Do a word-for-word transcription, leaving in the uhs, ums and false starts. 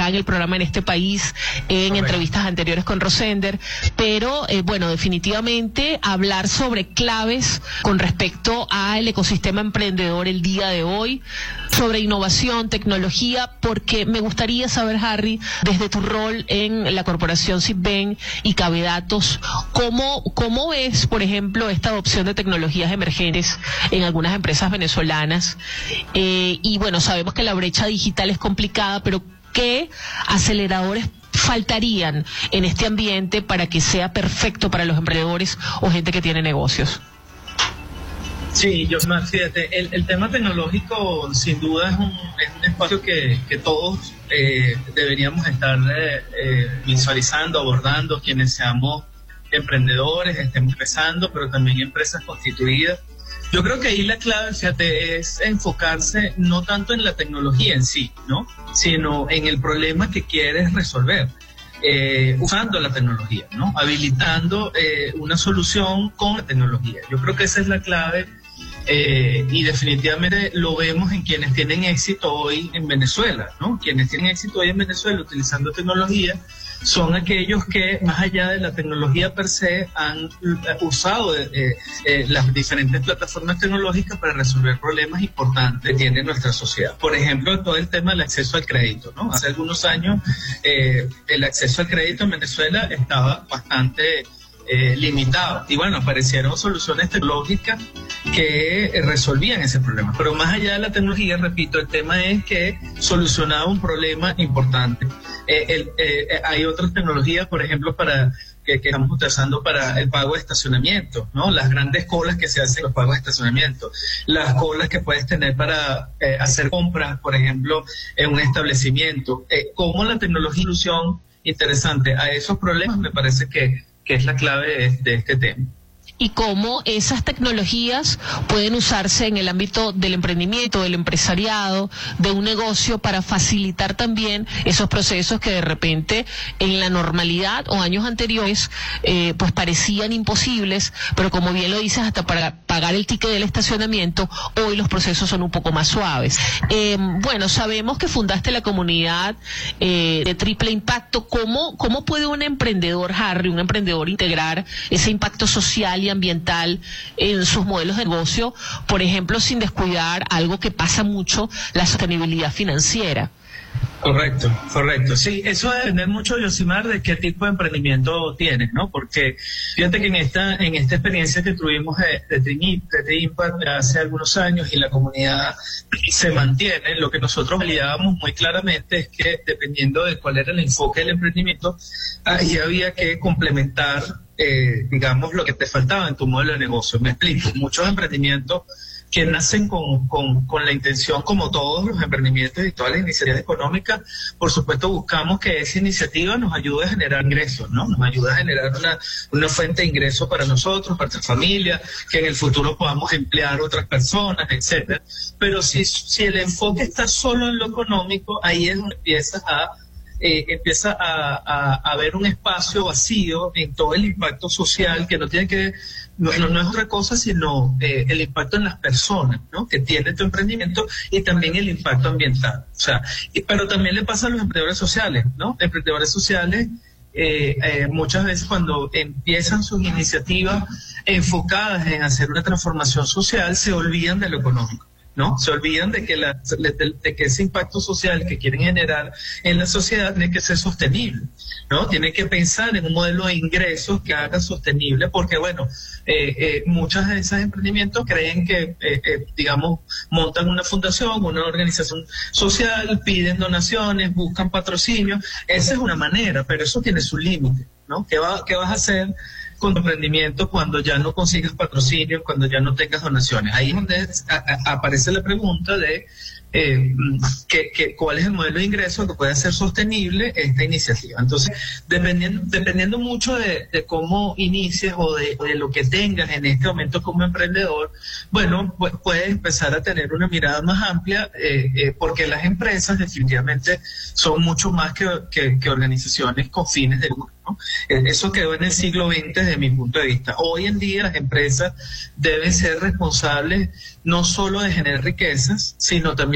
acá en el programa En Este País, en okay. entrevistas anteriores con Rosender, pero eh, bueno, definitivamente hablar sobre claves con respecto al ecosistema emprendedor el día de hoy, sobre innovación, tecnología, porque me gustaría saber, Harry, desde tu rol en la corporación Sitben y Cabedatos, ¿cómo, cómo ves, por ejemplo, esta adopción de tecnologías emergentes en algunas empresas venezolanas? Eh, y bueno, sabemos que la brecha digital es complicada, pero ¿qué aceleradores faltarían en este ambiente para que sea perfecto para los emprendedores o gente que tiene negocios? Sí, yo fíjate, el, el tema tecnológico sin duda es un, es un espacio que, que todos eh, deberíamos estar eh, eh, visualizando, abordando, quienes seamos emprendedores, estemos empezando, pero también empresas constituidas. Yo creo que ahí la clave, fíjate, es enfocarse no tanto en la tecnología en sí, ¿no? Sino en el problema que quieres resolver, eh, usando la tecnología, ¿no? Habilitando eh, una solución con la tecnología. Yo creo que esa es la clave. Eh, y definitivamente lo vemos en quienes tienen éxito hoy en Venezuela, ¿no? Quienes tienen éxito hoy en Venezuela utilizando tecnología son aquellos que, más allá de la tecnología per se, han usado eh, eh, las diferentes plataformas tecnológicas para resolver problemas importantes que tiene nuestra sociedad. Por ejemplo, todo el tema del acceso al crédito, ¿no? Hace algunos años eh, el acceso al crédito en Venezuela estaba bastante Eh, limitado, y bueno, aparecieron soluciones tecnológicas que eh, resolvían ese problema, pero más allá de la tecnología, repito, el tema es que solucionaba un problema importante. Eh, el, eh, hay otras tecnologías, por ejemplo, para que, que estamos utilizando para el pago de estacionamiento, ¿no? Las grandes colas que se hacen en los pagos de estacionamiento, las colas que puedes tener para eh, hacer compras, por ejemplo, en un establecimiento. Eh, cómo la tecnología solución interesante a esos problemas, me parece que que es la clave de, de este tema. Y cómo esas tecnologías pueden usarse en el ámbito del emprendimiento, del empresariado, de un negocio, para facilitar también esos procesos que de repente en la normalidad o años anteriores eh, pues parecían imposibles, pero como bien lo dices, hasta para pagar el ticket del estacionamiento, hoy los procesos son un poco más suaves. Eh, bueno, sabemos que fundaste la comunidad eh, de Triple Impacto. ¿Cómo, cómo puede un emprendedor, Harry, un emprendedor integrar ese impacto social y ambiental en sus modelos de negocio, por ejemplo, sin descuidar algo que pasa mucho, la sostenibilidad financiera? Correcto, correcto. Sí, eso va a depender mucho, Yosimar, de qué tipo de emprendimiento tienes, ¿no? Porque fíjate que en esta en esta experiencia que tuvimos de, de, de Impact hace algunos años y la comunidad se mantiene, lo que nosotros validábamos muy claramente es que dependiendo de cuál era el enfoque del emprendimiento, ahí había que complementar, eh, digamos, lo que te faltaba en tu modelo de negocio. Me explico, muchos emprendimientos que nacen con, con, con la intención, como todos los emprendimientos y todas las iniciativas económicas, por supuesto buscamos que esa iniciativa nos ayude a generar ingresos, ¿no? Nos ayude a generar una, una fuente de ingresos para nosotros, para nuestra familia, que en el futuro podamos emplear otras personas, etcétera. Pero si, si el enfoque está solo en lo económico, ahí es donde empiezas a Eh, empieza a, a, a haber un espacio vacío en todo el impacto social que no tiene que no, no, no es otra cosa sino eh, el impacto en las personas, ¿no? Que tiene tu emprendimiento, y también el impacto ambiental, o sea, y, pero también le pasa a los emprendedores sociales, ¿no? Emprendedores sociales eh, eh, muchas veces cuando empiezan sus iniciativas enfocadas en hacer una transformación social se olvidan de lo económico, ¿no? Se olvidan de que, la, de, de que ese impacto social que quieren generar en la sociedad tiene que ser sostenible, ¿no? Tienen que pensar en un modelo de ingresos que haga sostenible, porque, bueno, eh, eh, muchos de esos emprendimientos creen que, eh, eh, digamos, montan una fundación, una organización social, piden donaciones, buscan patrocinio. Esa es una manera, pero eso tiene su límite, ¿no? ¿Qué, va, qué vas a hacer con tu emprendimiento cuando ya no consigas patrocinio, cuando ya no tengas donaciones? Ahí es donde a, a, aparece la pregunta de eh, que, que, cuál es el modelo de ingreso que puede hacer sostenible esta iniciativa. Entonces, dependiendo, dependiendo mucho de, de cómo inicies o de, de lo que tengas en este momento como emprendedor, bueno, pues puedes empezar a tener una mirada más amplia, eh, eh, porque las empresas definitivamente son mucho más que, que, que organizaciones con fines de lucro, ¿no? Eso quedó en el siglo veinte desde mi punto de vista. Hoy en día las empresas deben ser responsables no solo de generar riquezas, sino también